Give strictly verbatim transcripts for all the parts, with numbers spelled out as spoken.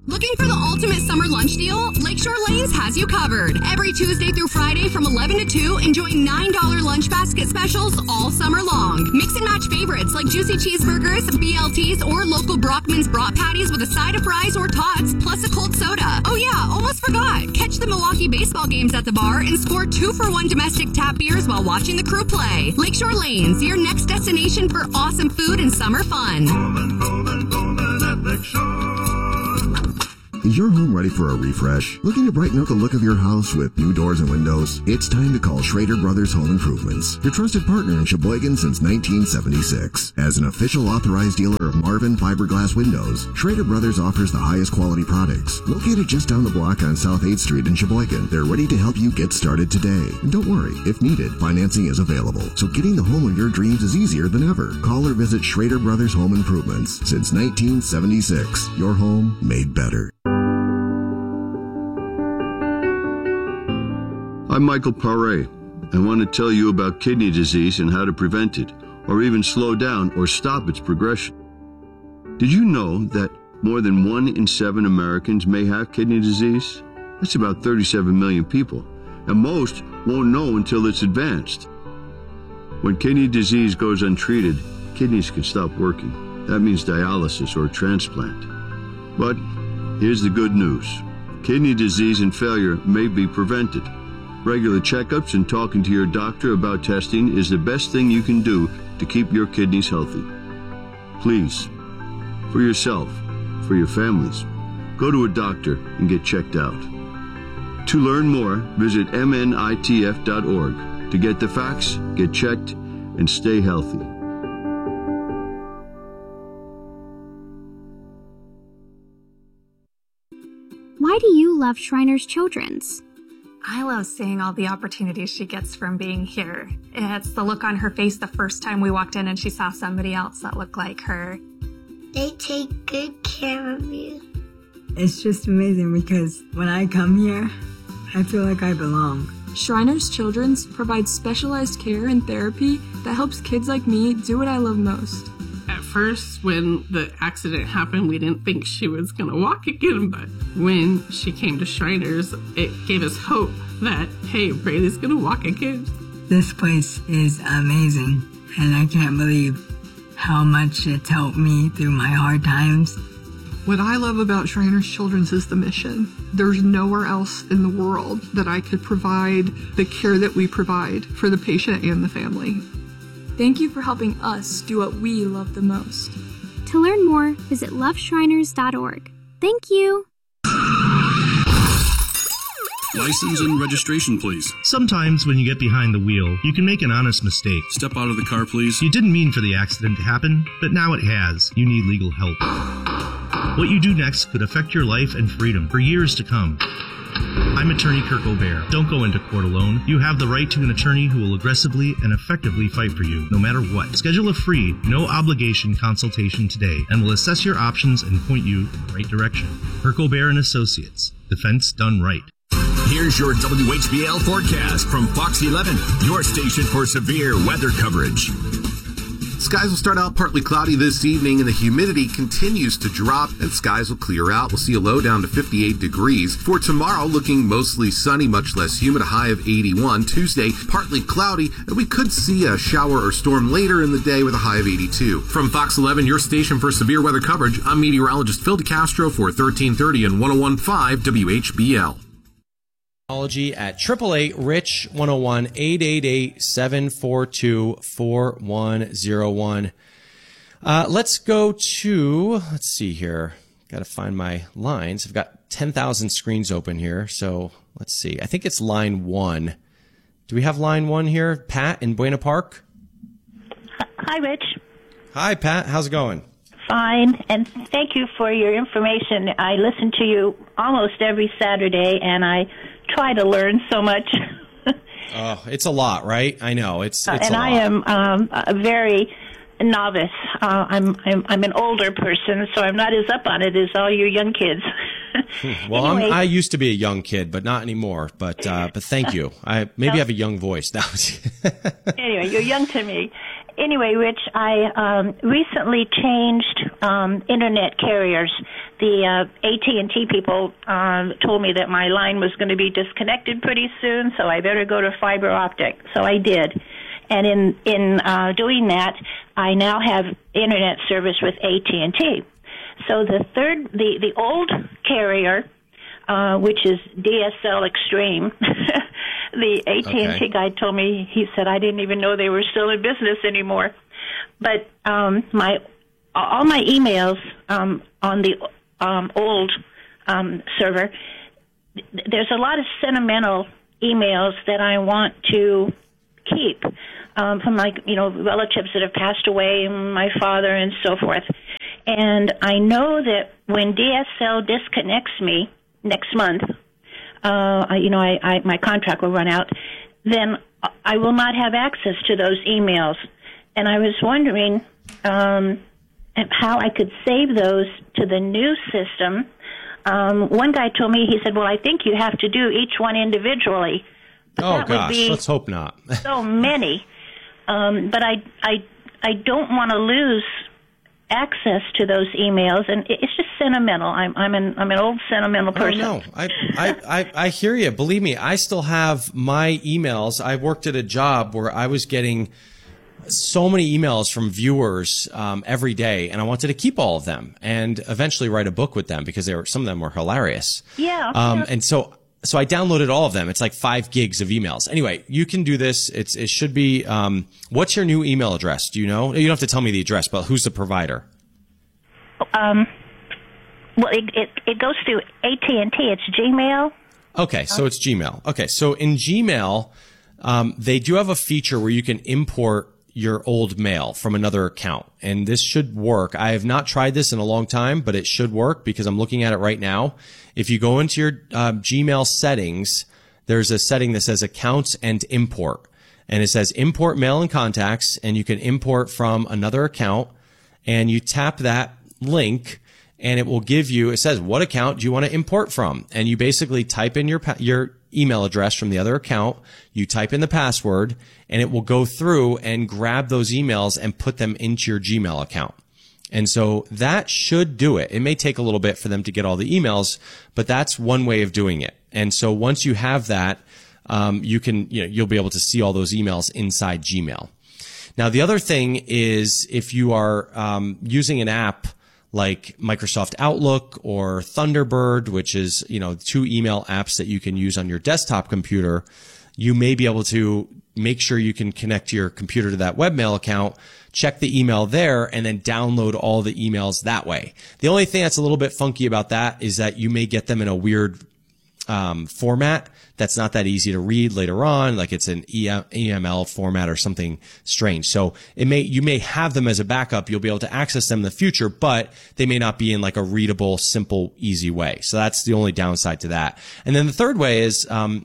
Looking for the ultimate summer lunch deal? Lakeshore Lanes has you covered. Every Tuesday through Friday from eleven to two, enjoy nine dollar lunch basket specials all summer long. Mix and match favorites like juicy cheeseburgers, B L Ts, or local Brockman's brat patties with a side of fries or tots, plus a cold soda. Oh yeah, almost forgot. Catch the Milwaukee baseball games at the bar and score two for one domestic tap beers while watching the Crew play. Lakeshore Lanes, your next destination for awesome food and summer fun. Golden, golden, golden at Lakeshore. Is your home ready for a refresh? Looking to brighten up the look of your house with new doors and windows? It's time to call Schrader Brothers Home Improvements, your trusted partner in Sheboygan since nineteen seventy-six. As an official authorized dealer of Marvin Fiberglass Windows, Schrader Brothers offers the highest quality products. Located just down the block on South eighth Street in Sheboygan, they're ready to help you get started today. And don't worry, if needed, financing is available. So getting the home of your dreams is easier than ever. Call or visit Schrader Brothers Home Improvements. Since nineteen seventy-six, your home made better. I'm Michael Paré. I want to tell you about kidney disease and how to prevent it, or even slow down or stop its progression. Did you know that more than one in seven Americans may have kidney disease? That's about thirty-seven million people, and most won't know until it's advanced. When kidney disease goes untreated, kidneys can stop working. That means dialysis or transplant. But here's the good news. Kidney disease and failure may be prevented. Regular checkups and talking to your doctor about testing is the best thing you can do to keep your kidneys healthy. Please, for yourself, for your families, go to a doctor and get checked out. To learn more, visit M N I T F dot org to get the facts, get checked, and stay healthy. Why do you love Shriners Children's? I love seeing all the opportunities she gets from being here. It's the look on her face the first time we walked in and she saw somebody else that looked like her. They take good care of you. It's just amazing because when I come here, I feel like I belong. Shriners Children's provides specialized care and therapy that helps kids like me do what I love most. At first, when the accident happened, we didn't think she was going to walk again, but when she came to Shriners, it gave us hope that, hey, Braylee's going to walk again. This place is amazing, and I can't believe how much it's helped me through my hard times. What I love about Shriners Children's is the mission. There's nowhere else in the world that I could provide the care that we provide for the patient and the family. Thank you for helping us do what we love the most. To learn more, visit love shriners dot org. Thank you. License and registration, please. Sometimes when you get behind the wheel, you can make an honest mistake. Step out of the car, please. You didn't mean for the accident to happen, but now it has. You need legal help. What you do next could affect your life and freedom for years to come. I'm attorney Kirk O'Bear. Don't go into court alone. You have the right to an attorney who will aggressively and effectively fight for you, no matter what. Schedule a free, no-obligation consultation today, and we'll assess your options and point you in the right direction. Kirk O'Bear and Associates. Defense done right. Here's your W H B L forecast from Fox eleven, your station for severe weather coverage. Skies will start out partly cloudy this evening, and the humidity continues to drop, and skies will clear out. We'll see a low down to fifty-eight degrees. For tomorrow, looking mostly sunny, much less humid, a high of eighty-one. Tuesday, partly cloudy, and we could see a shower or storm later in the day with a high of eighty-two. From Fox eleven, your station for severe weather coverage, I'm meteorologist Phil DeCastro for thirteen thirty and one oh one point five W H B L. At eight eight eight, RICH one oh one, eight eight eight, seven four two, four one oh one. Uh, let's go to, let's see here. Got to find my lines. I've got ten thousand screens open here. So let's see. I think it's line one. Do we have line one here? Pat in Buena Park? Hi, Rich. Hi, Pat. How's it going? Fine, and thank you for your information. I listen to you almost every Saturday, and I try to learn so much. Oh, it's a lot, right? I know it's. it's and a lot. I am um, a very novice. Uh, I'm, I'm I'm an older person, so I'm not as up on it as all you young kids. Well, anyway. I'm, I used to be a young kid, but not anymore. But uh, but thank you. I maybe No. have a young voice now. Anyway, you're young to me. anyway, Rich, I um, recently changed um, internet carriers. The uh, A T and T people um, told me that my line was going to be disconnected pretty soon, so I better go to fiber optic. So I did. And in, in uh, doing that, I now have internet service with A T and T. So the third, the, the old carrier, uh, which is D S L Extreme, the A T and T okay. guy told me, he said, I didn't even know they were still in business anymore. But um, my all my emails um, on the um, old um, server, there's a lot of sentimental emails that I want to keep um, from my, you know, relatives that have passed away, my father and so forth. And I know that when D S L disconnects me next month, uh, I, you know, I, I, my contract will run out, then I will not have access to those emails. And I was wondering um, how I could save those to the new system. Um, one guy told me, he said, well, I think you have to do each one individually. But oh, that gosh, would be let's hope not. so many. Um, but I, I, I don't want to lose access to those emails, and it's just sentimental. I'm I'm an I'm an old sentimental person. Oh, no, I, I I I hear you. Believe me, I still have my emails. I worked at a job where I was getting so many emails from viewers um, every day, and I wanted to keep all of them and eventually write a book with them because they were some of them were hilarious. Yeah. Um, yeah. and so. So I downloaded all of them. It's like five gigs of emails. Anyway, you can do this. It's it should be. Um, what's your new email address? Do you know? You don't have to tell me the address, but who's the provider? Um. Well, it it, it goes through A T and T. It's Gmail. Okay, so it's Gmail. Okay, so in Gmail, um, they do have a feature where you can import your old mail from another account, and this should work. I have not tried this in a long time, but it should work because I'm looking at it right now. If you go into your uh, Gmail settings, there's a setting that says accounts and import, and it says import mail and contacts, and you can import from another account, and you tap that link, and it will give you, it says, what account do you want to import from? And you basically type in your your email address from the other account, you type in the password, and it will go through and grab those emails and put them into your Gmail account. And so that should do it. It may take a little bit for them to get all the emails, but that's one way of doing it. And so once you have that, um, you can, you know, you'll be able to see all those emails inside Gmail. Now, the other thing is if you are um, using an app like Microsoft Outlook or Thunderbird, which is, you know, two email apps that you can use on your desktop computer, you may be able to make sure you can connect your computer to that webmail account, check the email there, and then download all the emails that way. The only thing that's a little bit funky about that is that you may get them in a weird um, format that's not that easy to read later on, like it's an E M L format or something strange. So it may, you may have them as a backup. You'll be able to access them in the future, but they may not be in like a readable, simple, easy way. So that's the only downside to that. And then the third way is, um,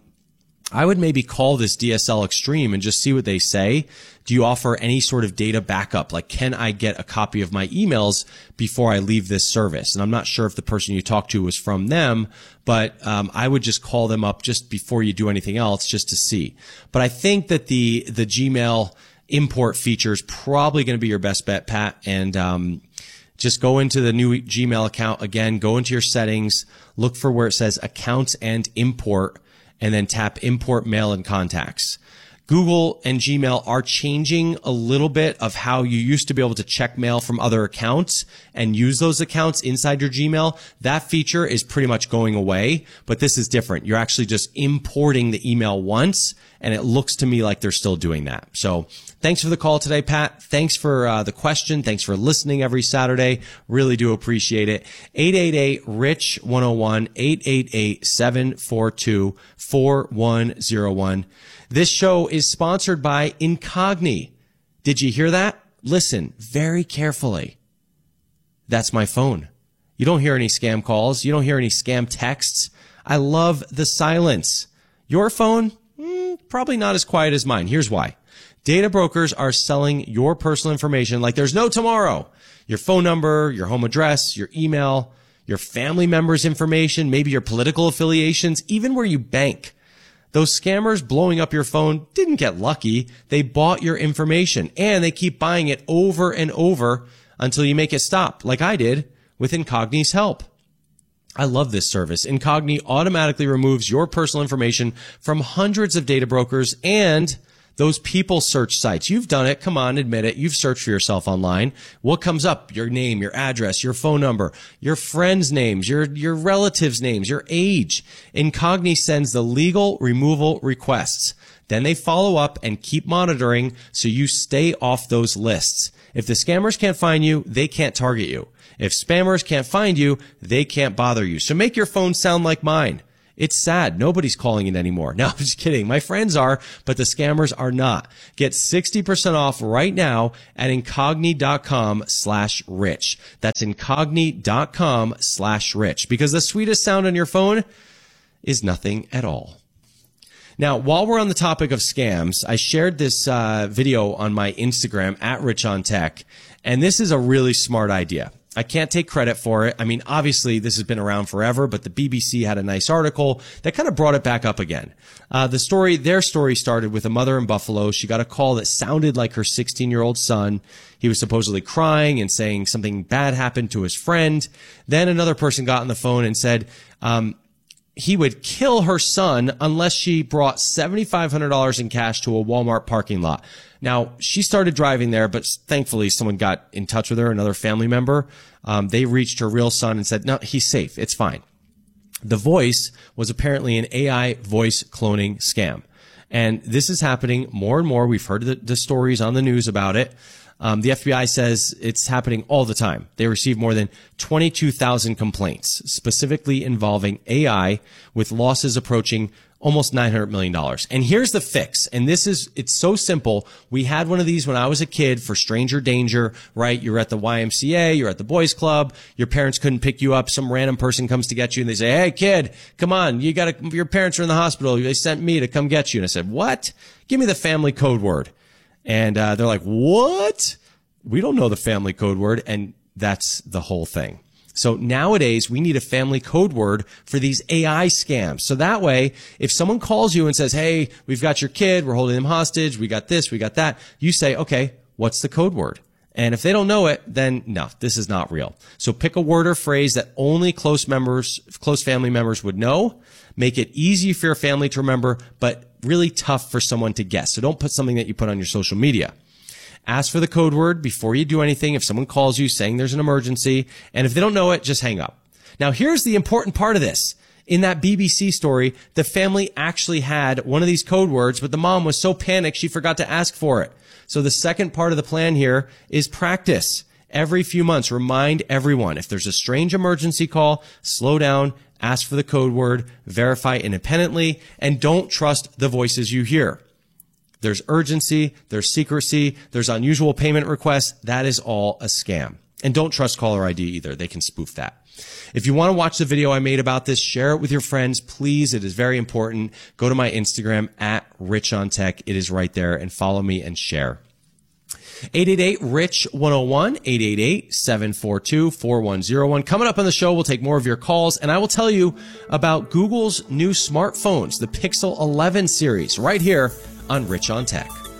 I would maybe call this D S L Extreme and just see what they say. Do you offer any sort of data backup? Like, can I get a copy of my emails before I leave this service? And I'm not sure if the person you talked to was from them, but um, I would just call them up just before you do anything else just to see. But I think that the the Gmail import feature is probably going to be your best bet, Pat. And um, just go into the new Gmail account again, go into your settings, look for where it says accounts and import, and then tap import mail and contacts. Google and Gmail are changing a little bit of how you used to be able to check mail from other accounts and use those accounts inside your Gmail. That feature is pretty much going away, but this is different. You're actually just importing the email once, and it looks to me like they're still doing that. So thanks for the call today, Pat. Thanks for uh, the question. Thanks for listening every Saturday. Really do appreciate it. eight eight eight, R I C H, one oh one, eight eight eight, seven four two, four one oh one. This show is sponsored by Incogni. Did you hear that? Listen very carefully. That's my phone. You don't hear any scam calls. You don't hear any scam texts. I love the silence. Your phone? Mm, probably not as quiet as mine. Here's why. Data brokers are selling your personal information like there's no tomorrow. Your phone number, your home address, your email, your family members' information, maybe your political affiliations, even where you bank. Those scammers blowing up your phone didn't get lucky. They bought your information, and they keep buying it over and over until you make it stop, like I did with Incogni's help. I love this service. Incogni automatically removes your personal information from hundreds of data brokers and those people search sites. You've done it. Come on, admit it. You've searched for yourself online. What comes up? Your name, your address, your phone number, your friends' names, your, your relatives' names, your age. Incogni sends the legal removal requests. Then they follow up and keep monitoring so you stay off those lists. If the scammers can't find you, they can't target you. If spammers can't find you, they can't bother you. So make your phone sound like mine. It's sad. Nobody's calling it anymore. No, I'm just kidding. My friends are, but the scammers are not. Get sixty percent off right now at incogni.com slash rich. That's incogni.com slash rich, because the sweetest sound on your phone is nothing at all. Now, while we're on the topic of scams, I shared this uh, video on my Instagram at Rich on Tech, and this is a really smart idea. I can't take credit for it. I mean, obviously, this has been around forever, but the B B C had a nice article that kind of brought it back up again. Uh, the story, their story started with a mother in Buffalo. She got a call that sounded like her sixteen-year-old son. He was supposedly crying and saying something bad happened to his friend. Then another person got on the phone and said, um, he would kill her son unless she brought seven thousand five hundred dollars in cash to a Walmart parking lot. Now, she started driving there, but thankfully someone got in touch with her, another family member. Um, they reached her real son and said, no, he's safe. It's fine. The voice was apparently an A I voice cloning scam. And this is happening more and more. We've heard the, the stories on the news about it. Um, the F B I says it's happening all the time. They receive more than twenty-two thousand complaints, specifically involving A I, with losses approaching almost nine hundred million dollars. And here's the fix. And this is, it's so simple. We had one of these when I was a kid for stranger danger, right? You're at the Y M C A, you're at the boys club, your parents couldn't pick you up. Some random person comes to get you and they say, hey kid, come on, you gotta, your parents are in the hospital. They sent me to come get you. And I said, what? Give me the family code word. And, uh, they're like, what? We don't know the family code word. And that's the whole thing. So nowadays, we need a family code word for these A I scams. So that way, if someone calls you and says, hey, we've got your kid, we're holding him hostage, we got this, we got that, you say, okay, what's the code word? And if they don't know it, then no, this is not real. So pick a word or phrase that only close members, close family members would know. Make it easy for your family to remember, but really tough for someone to guess. So don't put something that you put on your social media. Ask for the code word before you do anything if someone calls you saying there's an emergency. And if they don't know it, just hang up. Now, here's the important part of this. In that B B C story, the family actually had one of these code words, but the mom was so panicked she forgot to ask for it. So the second part of the plan here is practice. Every few months, remind everyone, if there's a strange emergency call, slow down, ask for the code word, verify independently, and don't trust the voices you hear. There's urgency, there's secrecy, there's unusual payment requests. That is all a scam. And don't trust caller I D either. They can spoof that. If you want to watch the video I made about this, share it with your friends, please. It is very important. Go to my Instagram at Rich on Tech. It is right there, and follow me and share. eight eight eight, R I C H, one oh one, eight eight eight, seven four two, four one oh one. Coming up on the show, we'll take more of your calls, and I will tell you about Google's new smartphones, the Pixel eleven series, right here on Rich on Tech.